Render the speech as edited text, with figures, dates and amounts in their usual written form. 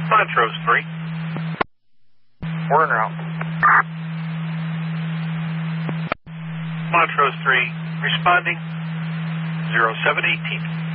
Montrose 3. We're en route. Montrose 3, responding 0718.